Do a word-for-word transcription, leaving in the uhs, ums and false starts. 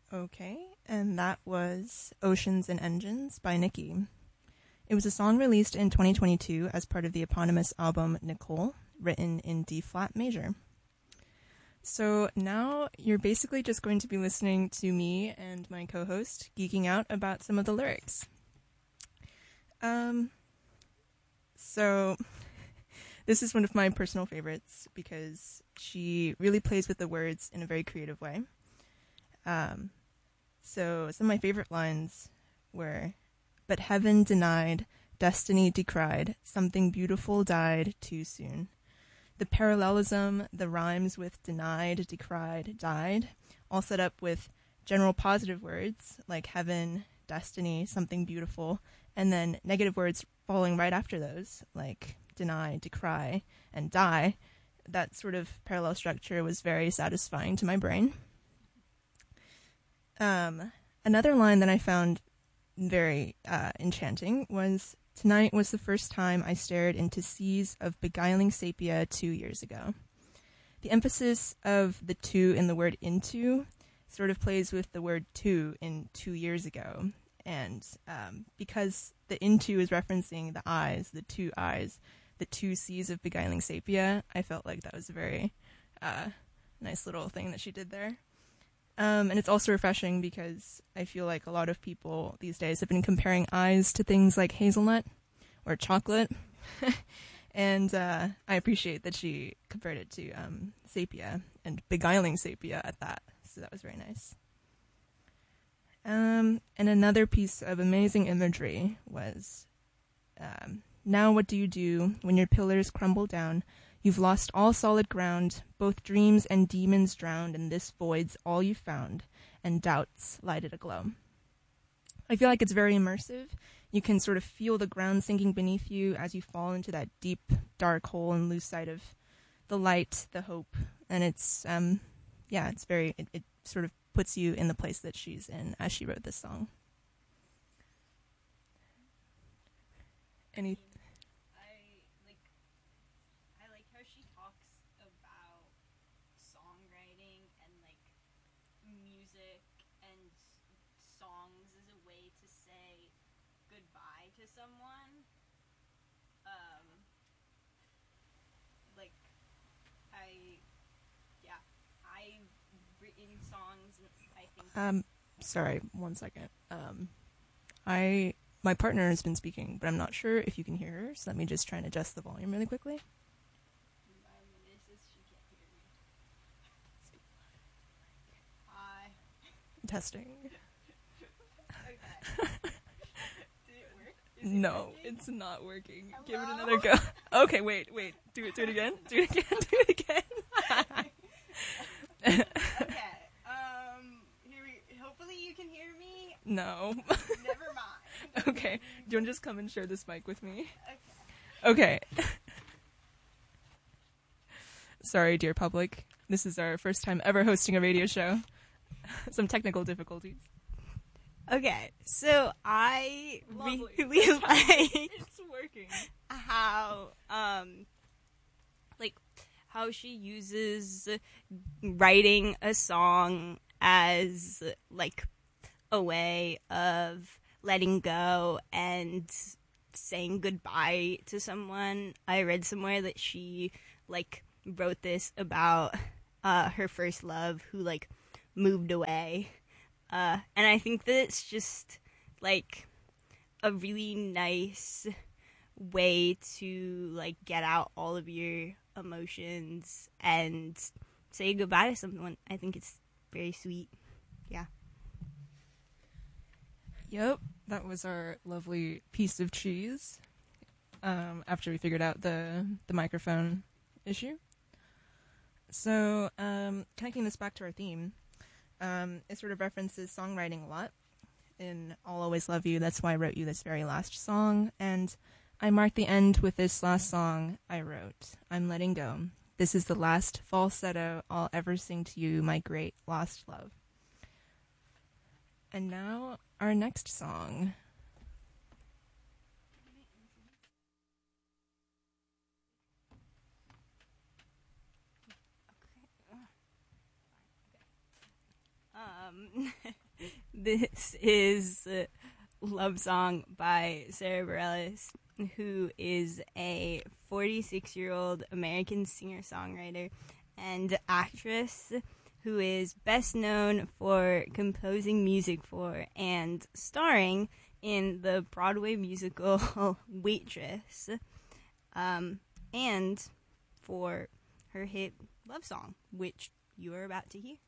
Okay, and that was Oceans and Engines by Nikki. It was a song released in twenty twenty-two as part of the eponymous album Nicole, written in D-flat major. So now you're basically just going to be listening to me and my co-host geeking out about some of the lyrics. Um, so this is one of my personal favorites because she really plays with the words in a very creative way. Um, so some of my favorite lines were, "But heaven denied, destiny decried, something beautiful died too soon." The parallelism, the rhymes with denied, decried, died, all set up with general positive words like heaven, destiny, something beautiful, and then negative words following right after those, like deny, decry, and die. That sort of parallel structure was very satisfying to my brain. Um, another line that I found very uh, enchanting was, "Tonight was the first time I stared into seas of beguiling sepia two years ago." The emphasis of the two in the word into sort of plays with the word two in two years ago. And um, because the into is referencing the eyes, the two eyes, the two seas of beguiling sepia, I felt like that was a very uh, nice little thing that she did there. Um, and it's also refreshing because I feel like a lot of people these days have been comparing eyes to things like hazelnut or chocolate. And uh, I appreciate that she compared it to um, sepia and beguiling sepia at that. So that was very nice. Um, and another piece of amazing imagery was, um, "Now what do you do when your pillars crumble down? You've lost all solid ground, both dreams and demons drowned, and this void's all you found, and doubts lighted aglow." I feel like it's very immersive. You can sort of feel the ground sinking beneath you as you fall into that deep, dark hole and lose sight of the light, the hope. And it's, um, yeah, it's very, it, it sort of puts you in the place that she's in as she wrote this song. Any... Someone, um, like, I, yeah, I've written songs, I think. Um, sorry, one second. Um, I, my partner has been speaking, but I'm not sure if you can hear her, so let me just try and adjust the volume really quickly. Hi. Testing. Okay. No, it's not working. Hello? Give it another go. Okay, wait, wait. Do it, do it again. Do it again. Do it again. Okay. Um. Here we. Hopefully you can hear me. No. Never mind. Okay. Do you want to just come and share this mic with me? Okay. Okay. Sorry, dear public. This is our first time ever hosting a radio show. Some technical difficulties. Okay, so I Lovely. really like It's working. how, um, like, how she uses writing a song as, like, a way of letting go and saying goodbye to someone. I read somewhere that she, like, wrote this about uh, her first love who, like, moved away. Uh, and I think that it's just, like, a really nice way to, like, get out all of your emotions and say goodbye to someone. I think it's very sweet. Yeah. Yep, that was our lovely piece of cheese. Um, after we figured out the the microphone issue. So, um, connecting this back to our theme, um, it sort of references songwriting a lot. In I'll Always Love You, that's why I wrote you this very last song. And I marked the end with this last song I wrote. I'm letting go. This is the last falsetto I'll ever sing to you, my great lost love. And now, our next song. Um, This is uh, Love Song by Sarah Bareilles, who is a forty-six-year-old American singer-songwriter and actress who is best known for composing music for and starring in the Broadway musical Waitress, um, and for her hit Love Song, which you are about to hear.